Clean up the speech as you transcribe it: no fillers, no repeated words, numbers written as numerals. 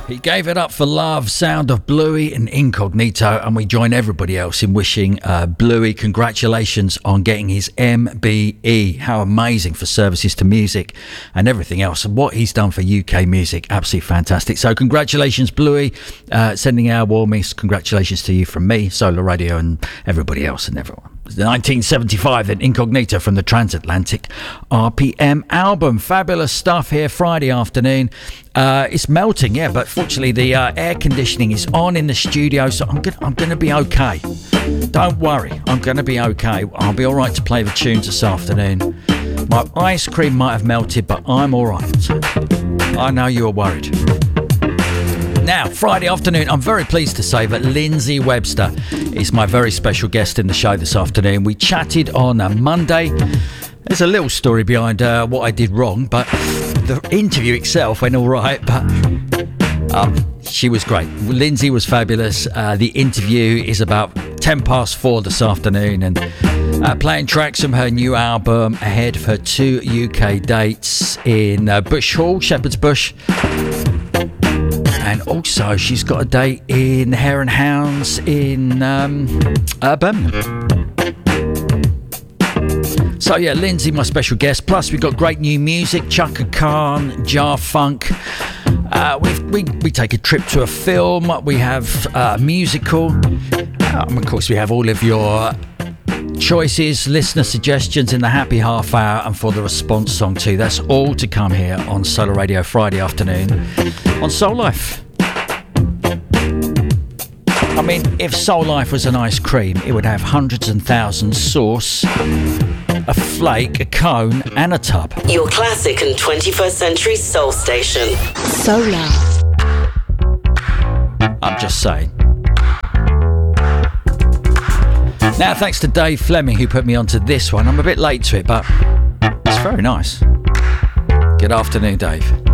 He gave it up for love, sound of Bluey and Incognito, and we join everybody else in wishing Bluey congratulations on getting his MBE. How amazing for services to music and everything else, and what he's done for UK music, absolutely fantastic. So congratulations, Bluey, sending our warmest congratulations to you from me, Solar Radio, and everybody else and everyone. 1975 then, Incognito from the Transatlantic RPM album. Fabulous stuff here Friday afternoon. It's melting, yeah, but fortunately the air conditioning is on in the studio, so I'm gonna be okay. Don't worry, I'm gonna be okay. I'll be all right to play the tunes this afternoon. My ice cream might have melted, but I'm all right. I know you're worried. Now, Friday afternoon, I'm very pleased to say that Lindsay Webster is my very special guest in the show this afternoon. We chatted on a Monday. There's a little story behind what I did wrong, but the interview itself went all right, but she was great. Lindsay was fabulous. The interview is about 4:10 this afternoon, and playing tracks from her new album ahead of her 2 UK dates in Bush Hall, Shepherd's Bush. And also, she's got a date in Hare and Hounds in Birmingham. So yeah, Lindsay, my special guest. Plus, we've got great new music, Chaka Khan, Jar Funk. We take a trip to a film. We have a musical. Of course, we have all of your choices, listener suggestions in the happy half hour, and for the response song too. That's all to come here on Solar Radio Friday afternoon on Soul Life. I mean, if Soul Life was an ice cream, it would have hundreds and thousands sauce, a flake, a cone, and a tub. Your classic and 21st century soul station. Solar. I'm just saying. Now, thanks to Dave Fleming who put me onto this one. I'm a bit late to it, but it's very nice. Good afternoon, Dave.